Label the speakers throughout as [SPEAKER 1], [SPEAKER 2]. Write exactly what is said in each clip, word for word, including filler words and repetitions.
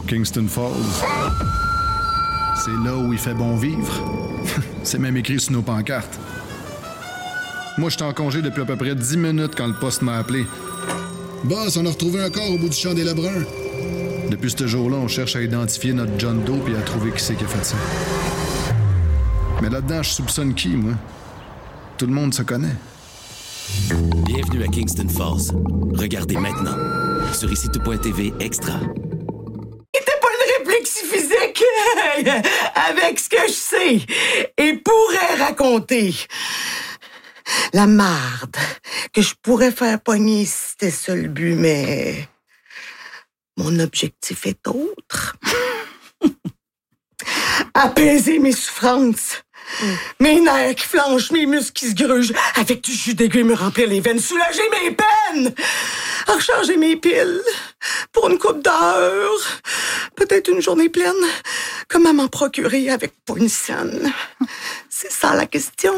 [SPEAKER 1] Kingston Falls. C'est là où il fait bon vivre. C'est même écrit sur nos pancartes. Moi, j'étais en congé depuis à peu près dix minutes quand le poste m'a appelé.
[SPEAKER 2] Boss, on a retrouvé un corps au bout du champ des Lebrun.
[SPEAKER 1] Depuis ce jour-là, on cherche à identifier notre John Doe et à trouver qui c'est qui a fait ça. Mais là-dedans, je soupçonne qui, moi? Tout le monde se connaît.
[SPEAKER 3] Bienvenue à Kingston Falls. Regardez maintenant sur ici tout point t v Extra.
[SPEAKER 4] C'était pas une réflexe physique avec ce que je sais et pourrais raconter. La marde que je pourrais faire pogner si c'était ça le but, mais mon objectif est autre. Apaiser mes souffrances. Mm. Mes nerfs qui flanchent, mes muscles qui se grugent, avec du jus d'aiguille me remplir les veines, soulager mes peines, recharger mes piles pour une couple d'heures, peut-être une journée pleine. Comment m'en procurer avec pas une scène? C'est ça la question.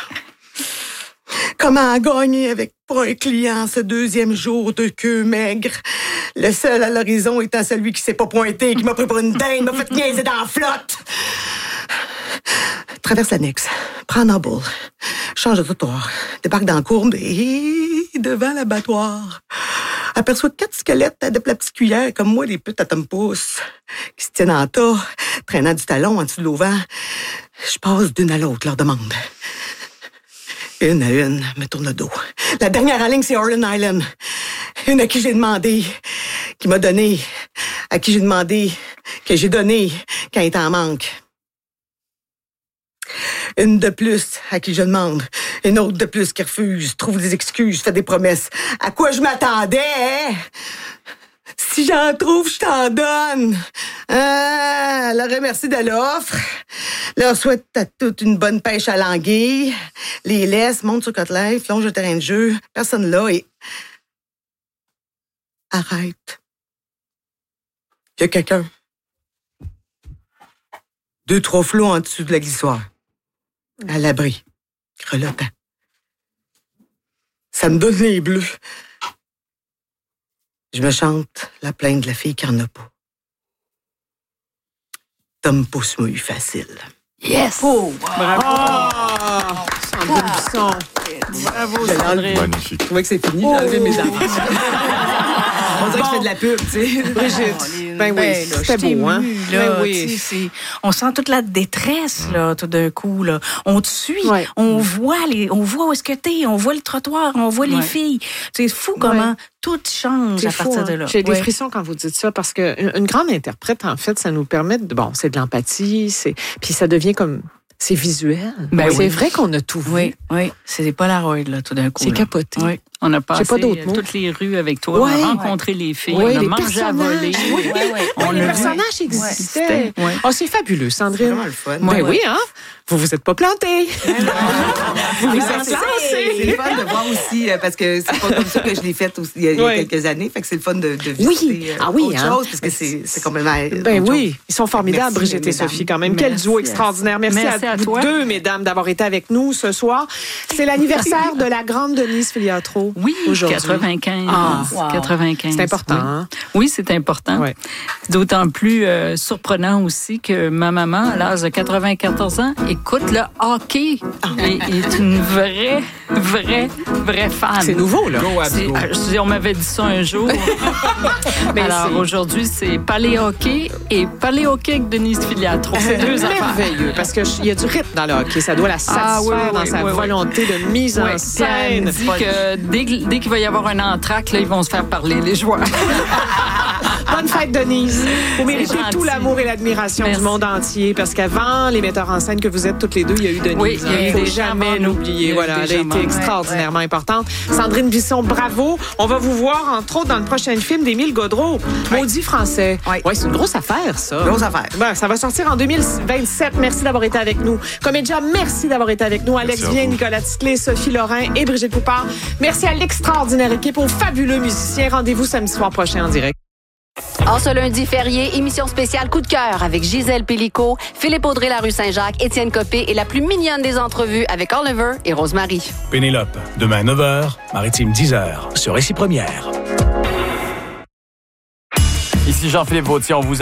[SPEAKER 4] Comment gagner avec pas un client ce deuxième jour de queue maigre? Le seul à l'horizon étant celui qui s'est pas pointé, qui m'a pris pour une dinde, m'a fait niaiser dans la flotte. Traverse l'annexe, prends un boule, change de trottoir, débarque dans la courbe et devant l'abattoir. Aperçois quatre squelettes de la petite cuillère comme moi, des putes à tom pouce, qui se tiennent en tas, traînant du talon en dessous de l'auvent. Je passe d'une à l'autre, leur demande. Une à une, me tourne le dos. La dernière en ligne, c'est Orland Island. Une à qui j'ai demandé, qui m'a donné, à qui j'ai demandé, que j'ai donné quand il était en manque. Une de plus à qui je demande, une autre de plus qui refuse, trouve des excuses, fait des promesses. À quoi je m'attendais, hein? Si j'en trouve, je t'en donne. Ah, leur remercie de l'offre. Leur souhaite à toute une bonne pêche à l'anguille. Les laisse, monte sur côte-lèvre, plonge le terrain de jeu. Personne là et... Arrête. Il y a quelqu'un. Deux, trois flots en dessous de la glissoire. À l'abri. Grelottant. Ça me donne les bleus. Je me chante la plainte de la fille qui en a pas. Tom pousse-mouille facile.
[SPEAKER 5] Yes!
[SPEAKER 6] Oh, wow.
[SPEAKER 5] Bravo!
[SPEAKER 6] Oh, Sandrine Bisson.
[SPEAKER 5] Bravo,
[SPEAKER 6] Je
[SPEAKER 5] Sandrine.
[SPEAKER 6] Magnifique.
[SPEAKER 4] Je trouvais que c'est fini, j'ai enlevé mes enfants. On dirait que je fais de la pub, tu sais.
[SPEAKER 6] Brigitte, ben oui, c'était beau, hein?
[SPEAKER 5] Là,
[SPEAKER 6] ben oui.
[SPEAKER 5] tu sais, c'est- on sent toute la détresse, là, tout d'un coup, là. On te suit,
[SPEAKER 6] Ouais.
[SPEAKER 5] on voit les, on voit où est-ce que t'es, on voit le trottoir, on voit les
[SPEAKER 6] Ouais.
[SPEAKER 5] filles. C'est fou comment
[SPEAKER 6] Ouais.
[SPEAKER 5] tout change
[SPEAKER 6] C'est
[SPEAKER 5] à
[SPEAKER 6] fou,
[SPEAKER 5] partir
[SPEAKER 6] hein?
[SPEAKER 5] de là.
[SPEAKER 6] J'ai des
[SPEAKER 5] Ouais.
[SPEAKER 6] frissons quand vous dites ça parce que une, une grande interprète, en fait, ça nous permet de, bon, c'est de l'empathie, c'est, puis ça devient comme, c'est visuel.
[SPEAKER 5] Ben
[SPEAKER 6] c'est
[SPEAKER 5] oui.
[SPEAKER 6] vrai qu'on a tout vu.
[SPEAKER 5] Oui, oui, c'est des Polaroids, là, tout d'un coup.
[SPEAKER 6] C'est
[SPEAKER 5] là.
[SPEAKER 6] capoté.
[SPEAKER 5] Oui.
[SPEAKER 7] On a passé
[SPEAKER 6] pas d'autres mots.
[SPEAKER 7] toutes les rues avec toi,
[SPEAKER 6] Ouais.
[SPEAKER 7] on a rencontré les filles,
[SPEAKER 6] Oui,
[SPEAKER 7] on a
[SPEAKER 6] les
[SPEAKER 7] mangé à
[SPEAKER 6] personnages.
[SPEAKER 7] voler.
[SPEAKER 6] Oui,
[SPEAKER 5] Ouais, ouais.
[SPEAKER 7] On
[SPEAKER 6] les
[SPEAKER 7] l'a vu.
[SPEAKER 6] personnages existaient.
[SPEAKER 7] Ouais.
[SPEAKER 6] Oh, c'est fabuleux,
[SPEAKER 4] C'est
[SPEAKER 6] Sandrine.
[SPEAKER 4] vraiment le fun.
[SPEAKER 6] Ben
[SPEAKER 5] Ouais,
[SPEAKER 6] oui, hein? Vous vous êtes pas plantés. Vous vous
[SPEAKER 4] Ah,
[SPEAKER 6] êtes
[SPEAKER 4] c'est
[SPEAKER 6] lancés.
[SPEAKER 4] c'est le fun de voir aussi, euh, parce que c'est pas comme ça que je l'ai fait aussi il y a, il y a
[SPEAKER 6] Ouais.
[SPEAKER 4] quelques années. Fait que c'est le fun de, de visiter
[SPEAKER 6] Oui.
[SPEAKER 4] euh,
[SPEAKER 6] Ah oui,
[SPEAKER 4] autre
[SPEAKER 6] hein.
[SPEAKER 4] chose, parce que c'est, c'est complètement
[SPEAKER 6] Ben
[SPEAKER 4] autre
[SPEAKER 6] oui,
[SPEAKER 4] chose.
[SPEAKER 6] ils sont formidables,
[SPEAKER 4] Merci,
[SPEAKER 6] Brigitte et
[SPEAKER 4] mesdames.
[SPEAKER 6] Sophie, quand même. Quel
[SPEAKER 7] Merci
[SPEAKER 6] duo
[SPEAKER 7] à-
[SPEAKER 6] extraordinaire. Merci,
[SPEAKER 7] Merci
[SPEAKER 6] à,
[SPEAKER 7] à
[SPEAKER 6] vous
[SPEAKER 7] toi.
[SPEAKER 6] deux, mesdames, d'avoir été avec nous ce soir. C'est l'anniversaire de la grande Denise Filiatro.
[SPEAKER 7] Oui,
[SPEAKER 6] aujourd'hui.
[SPEAKER 7] quatre-vingt-quinze.
[SPEAKER 6] Ah,
[SPEAKER 5] wow.
[SPEAKER 7] quatre-vingt-quinze.
[SPEAKER 6] C'est important,
[SPEAKER 7] Oui,
[SPEAKER 6] hein?
[SPEAKER 7] Oui, c'est important.
[SPEAKER 6] Ouais.
[SPEAKER 7] C'est d'autant plus euh, surprenant aussi que ma maman, à l'âge de quatre-vingt-quatorze ans, écoute le hockey et est une vraie, vraie, vraie fan.
[SPEAKER 6] C'est nouveau, là.
[SPEAKER 7] C'est- euh, si on m'avait dit ça un jour.
[SPEAKER 6] Ben,
[SPEAKER 7] Alors
[SPEAKER 6] c'est-
[SPEAKER 7] aujourd'hui, c'est Palais-Hockey et Palais-Hockey avec Denise Filiatro. C'est deux affaires.
[SPEAKER 6] Merveilleux, parce qu'il y a du rythme dans le hockey. Ça doit la satisfaire
[SPEAKER 7] Ah, oui, oui,
[SPEAKER 6] dans
[SPEAKER 7] oui,
[SPEAKER 6] sa
[SPEAKER 7] oui, oui.
[SPEAKER 6] volonté de mise
[SPEAKER 7] Ouais,
[SPEAKER 6] en
[SPEAKER 7] puis elle
[SPEAKER 6] scène.
[SPEAKER 7] me dit que dès, que- dès qu'il va y avoir un entracte, là, ils vont se faire parler, les joueurs.
[SPEAKER 6] Bonne fête, Denise. Vous méritez
[SPEAKER 7] gentil.
[SPEAKER 6] tout l'amour et l'admiration
[SPEAKER 7] Merci.
[SPEAKER 6] du monde entier, parce qu'avant les metteurs en scène que vous êtes toutes les deux, il y a eu Denise.
[SPEAKER 7] Oui, il y a
[SPEAKER 6] hein.
[SPEAKER 7] eu
[SPEAKER 6] faut
[SPEAKER 7] des gens
[SPEAKER 6] jamais
[SPEAKER 7] avant nous.
[SPEAKER 6] l'oublier.
[SPEAKER 7] Il y a eu
[SPEAKER 6] Voilà,
[SPEAKER 7] des
[SPEAKER 6] elle a
[SPEAKER 7] gens
[SPEAKER 6] été
[SPEAKER 7] avant.
[SPEAKER 6] extraordinairement importante. Sandrine Bisson, bravo. On va vous voir, entre autres, dans le prochain film d'Émile Gaudreau, Maudit français.
[SPEAKER 4] Oui.
[SPEAKER 6] Ouais, c'est une grosse affaire, ça.
[SPEAKER 4] Grosse affaire.
[SPEAKER 6] Ben, ça va sortir en deux mille vingt-sept. Merci d'avoir été avec nous. Comédia, merci d'avoir été avec nous. Alex Vien, Nicolas Titley, Sophie Lorrain et Brigitte Poupard. Merci à l'extraordinaire équipe, aux fabuleux musiciens. Rendez-vous samedi soir prochain en direct.
[SPEAKER 8] En ce lundi férié, émission spéciale Coup de cœur avec Gisèle Pellico, Philippe Audrey, la rue Saint-Jacques, Étienne Copé et la plus mignonne des entrevues avec Oliver et Rosemary.
[SPEAKER 9] Pénélope, demain neuf heures, Maritime dix heures, sur Récit Première.
[SPEAKER 10] Ici Jean-Philippe Vautier, on vous